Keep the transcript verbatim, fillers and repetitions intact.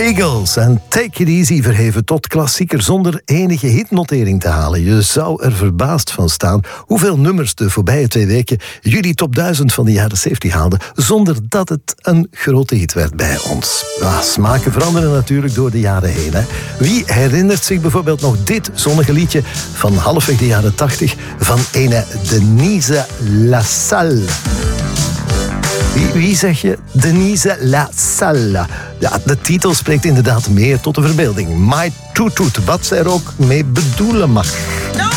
Eagles en Take It Easy verheven tot klassieker zonder enige hitnotering te halen. Je zou er verbaasd van staan hoeveel nummers de voorbije twee weken jullie top duizend van de jaren zeventig haalden, zonder dat het een grote hit werd bij ons. Ah, smaken veranderen natuurlijk door de jaren heen. Hè. Wie herinnert zich bijvoorbeeld nog dit zonnige liedje van halfweg de jaren tachtig van ene Denise LaSalle? Wie, wie zeg je? Denise LaSalle. Ja, de titel spreekt inderdaad meer tot de verbeelding. My Toet Toet, wat zij er ook mee bedoelen mag.